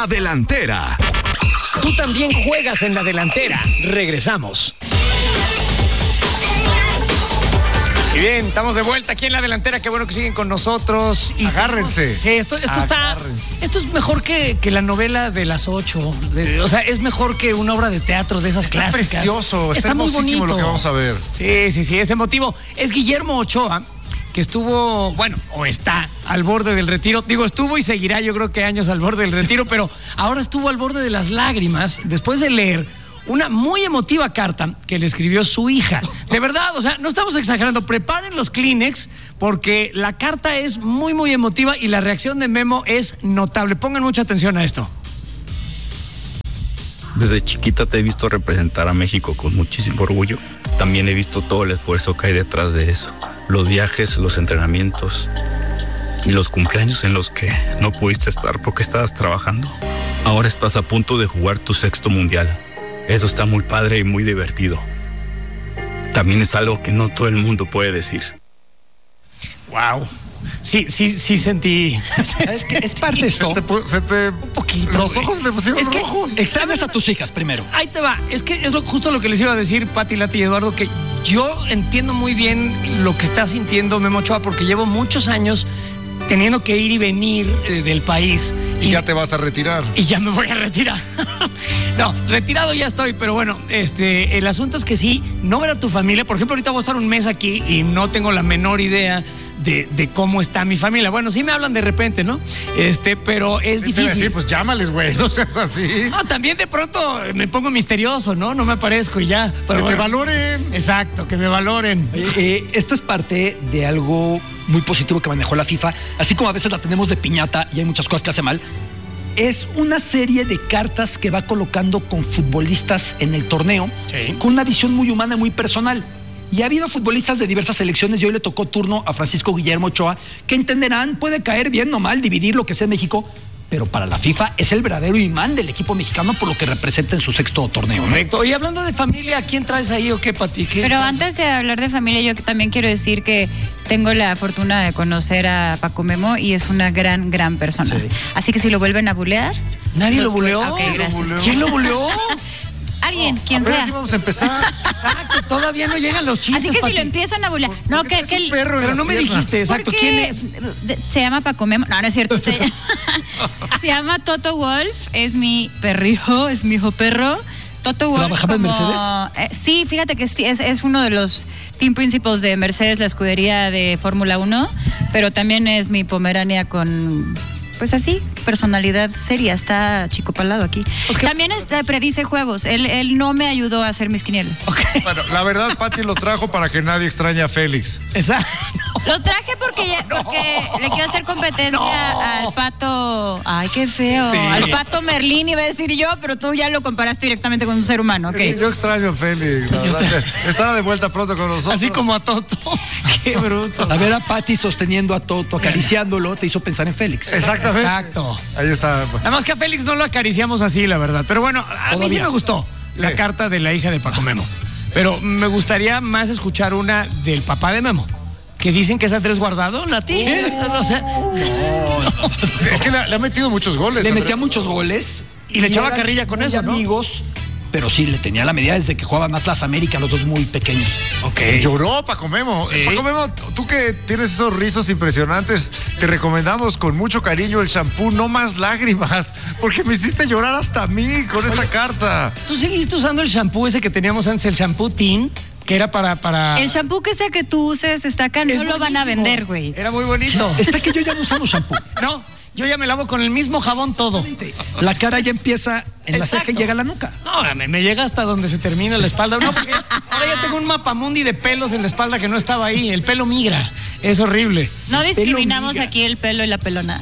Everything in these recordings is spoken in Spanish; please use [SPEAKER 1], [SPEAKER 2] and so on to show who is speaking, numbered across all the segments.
[SPEAKER 1] La Delantera.
[SPEAKER 2] Tú también juegas en La Delantera. Regresamos. Y bien, estamos de vuelta aquí en La Delantera. Qué bueno que siguen con nosotros. Y
[SPEAKER 3] agárrense.
[SPEAKER 2] Sí, esto es mejor que la novela de las 8. O sea, es mejor que una obra de teatro de esas clásicas.
[SPEAKER 3] Está precioso, está
[SPEAKER 2] muy
[SPEAKER 3] hermosísimo
[SPEAKER 2] bonito
[SPEAKER 3] lo que vamos a ver.
[SPEAKER 2] Sí, es emotivo. Es Guillermo Ochoa, que estuvo, bueno, o está al borde del retiro. Digo, estuvo y seguirá, yo creo que años al borde del retiro, pero ahora estuvo al borde de las lágrimas después de leer una muy emotiva carta que le escribió su hija. De verdad, o sea, no estamos exagerando. Preparen los Kleenex porque la carta es muy, muy emotiva y la reacción de Memo es notable. Pongan mucha atención a esto.
[SPEAKER 4] Desde chiquita te he visto representar a México con muchísimo orgullo. También he visto todo el esfuerzo que hay detrás de eso. Los viajes, los entrenamientos y los cumpleaños en los que no pudiste estar porque estabas trabajando. Ahora estás a punto de jugar tu 6º mundial. Eso está muy padre y muy divertido. También es algo que no todo el mundo puede decir.
[SPEAKER 2] Wow. Sí sentí.
[SPEAKER 5] Es que es parte de esto.
[SPEAKER 2] Un poquito.
[SPEAKER 3] Los ojos le pusieron rojos.
[SPEAKER 5] Extrañas a tus hijas primero.
[SPEAKER 2] Ahí te va. Es que es justo lo que les iba a decir Pati, Lati y Eduardo, que yo entiendo muy bien lo que está sintiendo Memo Ochoa porque llevo muchos años teniendo que ir y venir del país.
[SPEAKER 3] Y ya te vas a retirar.
[SPEAKER 2] Y ya me voy a retirar. No, retirado ya estoy, pero bueno, el asunto es que sí, no ver a tu familia. Por ejemplo, ahorita voy a estar un mes aquí y no tengo la menor idea de cómo está mi familia. Bueno, sí me hablan de repente, ¿no? Pero es difícil.
[SPEAKER 3] Sí, pues llámales, güey, no seas así.
[SPEAKER 2] No, también de pronto me pongo misterioso, ¿no? No me aparezco y ya. Pero
[SPEAKER 3] que te valoren.
[SPEAKER 2] Exacto, que me valoren.
[SPEAKER 5] Esto es parte de algo muy positivo que manejó la FIFA, así como a veces la tenemos de piñata y hay muchas cosas que hace mal. Es una serie de cartas que va colocando con futbolistas en el torneo, sí, con una visión muy humana, muy personal. Y ha habido futbolistas de diversas selecciones y hoy le tocó turno a Francisco Guillermo Ochoa, que entenderán, puede caer bien o mal, dividir lo que sea México, pero para la FIFA es el verdadero imán del equipo mexicano por lo que representa en su 6º torneo.
[SPEAKER 2] Correcto. Y hablando de familia, ¿quién traes ahí o qué, Pati?
[SPEAKER 6] Pero antes de hablar de familia, yo también quiero decir que tengo la fortuna de conocer a Paco Memo y es una gran persona. Sí. Así que si lo vuelven a bulear...
[SPEAKER 2] ¿Nadie lo buleó?
[SPEAKER 6] Ok, gracias.
[SPEAKER 2] ¿Quién lo buleó?
[SPEAKER 6] Alguien, quien sea.
[SPEAKER 3] Así vamos a empezar.
[SPEAKER 2] Exacto, todavía no llegan los chistes.
[SPEAKER 6] Así que
[SPEAKER 2] Pati,
[SPEAKER 6] si lo empiezan a bulear. No, que el
[SPEAKER 2] perro, pero no me dijiste, exacto, ¿quién es?
[SPEAKER 6] Se llama Paco Memo. No es cierto. Se llama Toto Wolff, es mi perrijo, es mi hijo perro. Toto Wolff.
[SPEAKER 5] ¿Trabajaba en Mercedes?
[SPEAKER 6] Sí, fíjate que sí, es uno de los team principals de Mercedes, la escudería de Fórmula 1, pero también es mi Pomerania con... Pues así, personalidad seria, está chico palado aquí. También predice juegos, él no me ayudó a hacer mis quinielas.
[SPEAKER 2] Okay.
[SPEAKER 3] Bueno, la verdad, Pati lo trajo para que nadie extrañe a Félix.
[SPEAKER 2] Exacto.
[SPEAKER 6] Lo traje porque le quiero hacer competencia al Pato. Ay, qué feo. Sí. Al Pato Merlín iba a decir yo, pero tú ya lo comparaste directamente con un ser humano, ¿ok?
[SPEAKER 3] Sí, yo extraño a Félix, la verdad. Estará de vuelta pronto con nosotros.
[SPEAKER 2] Así como a Toto. Qué bruto.
[SPEAKER 5] A ver a Pati sosteniendo a Toto, acariciándolo, te hizo pensar en Félix.
[SPEAKER 2] Exacto.
[SPEAKER 3] Ahí está.
[SPEAKER 2] Nada más que a Félix no lo acariciamos así, la verdad. Pero bueno, a mí sí me gustó la carta de la hija de Paco Memo. Pero me gustaría más escuchar una del papá de Memo. Que dicen que es Andrés Guardado, Lati. No sé.
[SPEAKER 3] No. Es que le ha metido muchos goles.
[SPEAKER 5] Le metía muchos goles.
[SPEAKER 2] Y le echaba carrilla con eso, ¿no?
[SPEAKER 5] Amigos, pero sí, le tenía la medida desde que jugaban Atlas América, los dos muy pequeños.
[SPEAKER 3] Ok. Lloró Paco Memo. Sí. Paco Memo, tú que tienes esos rizos impresionantes, te recomendamos con mucho cariño el shampoo No Más Lágrimas, porque me hiciste llorar hasta a mí con esa carta.
[SPEAKER 2] ¿Tú seguiste usando el shampoo ese que teníamos antes, el shampoo Teen? Que era para...
[SPEAKER 6] El shampoo que sea que tú uses está acá, no lo van a vender, güey.
[SPEAKER 2] Era muy bonito.
[SPEAKER 5] Está que yo ya no usamos shampoo.
[SPEAKER 2] No, yo ya me lavo con el mismo jabón todo.
[SPEAKER 5] La cara ya empieza en la ceja y llega a la nuca.
[SPEAKER 2] No, me llega hasta donde se termina la espalda. No, porque ahora ya tengo un mapamundi de pelos en la espalda que no estaba ahí. El pelo migra. Es horrible.
[SPEAKER 6] No discriminamos aquí el pelo y la pelona.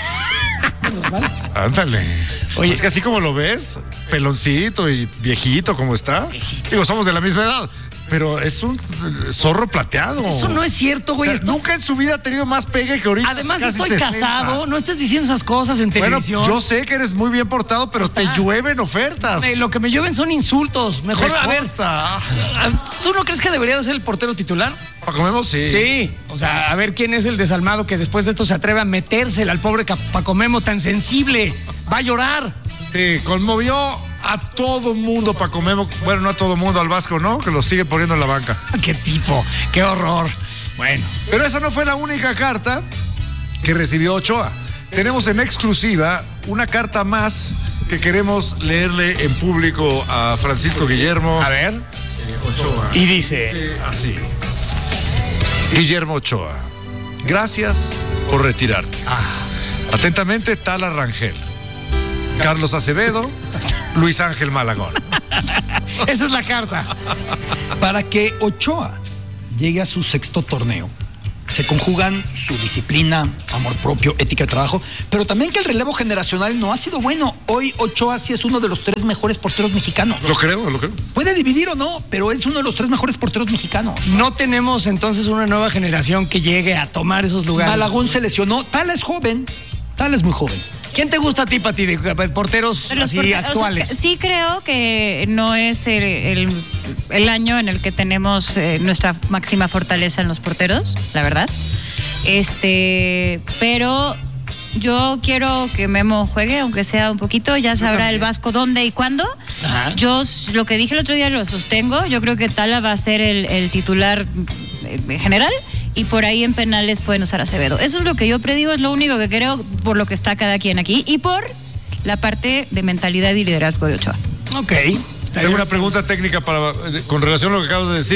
[SPEAKER 3] Ándale. Oye, es que así como lo ves, peloncito y viejito como está. Digo, somos de la misma edad. pero es un zorro plateado.
[SPEAKER 2] Eso no es cierto, güey.
[SPEAKER 3] O sea, nunca en su vida ha tenido más pegue que ahorita.
[SPEAKER 2] Además,
[SPEAKER 3] casi
[SPEAKER 2] estoy
[SPEAKER 3] 60.
[SPEAKER 2] casado. No estés diciendo esas cosas en televisión.
[SPEAKER 3] Bueno, yo sé que eres muy bien portado, pero te llueven ofertas.
[SPEAKER 2] Lo que me llueven son insultos. Mejor,
[SPEAKER 3] Me
[SPEAKER 2] a ver,
[SPEAKER 3] consta.
[SPEAKER 2] ¿tú no crees que debería de ser el portero titular?
[SPEAKER 3] Paco Memo, sí.
[SPEAKER 2] Sí. O sea, a ver quién es el desalmado que después de esto se atreve a metérsela al pobre Paco Memo tan sensible. Va a llorar.
[SPEAKER 3] Sí, conmovió a todo mundo Paco Memo. Bueno, no a todo mundo, al Vasco, ¿no? Que lo sigue poniendo en la banca.
[SPEAKER 2] Qué tipo, qué horror. Bueno.
[SPEAKER 3] Pero esa no fue la única carta que recibió Ochoa. Tenemos en exclusiva una carta más que queremos leerle en público a Francisco Guillermo.
[SPEAKER 2] A ver.
[SPEAKER 3] Ochoa.
[SPEAKER 2] Y dice
[SPEAKER 3] así. Guillermo Ochoa, gracias por retirarte. Atentamente, Tala Rangel, Carlos Acevedo, Luis Ángel Malagón.
[SPEAKER 2] Esa es la carta.
[SPEAKER 5] Para que Ochoa llegue a su 6º torneo, se conjugan su disciplina, amor propio, ética de trabajo, pero también que el relevo generacional no ha sido bueno. Hoy Ochoa sí es uno de los 3 mejores porteros mexicanos.
[SPEAKER 3] Lo creo.
[SPEAKER 5] Puede dividir o no, pero es uno de los 3 mejores porteros mexicanos.
[SPEAKER 2] No tenemos entonces una nueva generación que llegue a tomar esos lugares.
[SPEAKER 5] Malagón se lesionó. Tala es joven. Tala es muy joven.
[SPEAKER 2] ¿Quién te gusta a ti, Pati, de porteros así actuales?
[SPEAKER 6] O sea, sí creo que no es el año en el que tenemos nuestra máxima fortaleza en los porteros, la verdad. Pero yo quiero que Memo juegue, aunque sea un poquito, ya sabrá el Vasco dónde y cuándo.
[SPEAKER 2] Ajá.
[SPEAKER 6] Yo lo que dije el otro día lo sostengo. Yo creo que Tala va a ser el titular general. Y por ahí en penales pueden usar a Acevedo. Eso es lo que yo predigo, es lo único que creo por lo que está cada quien aquí y por la parte de mentalidad y liderazgo de Ochoa.
[SPEAKER 2] Ok.
[SPEAKER 3] Tengo una pregunta técnica con relación a lo que acabas de decir.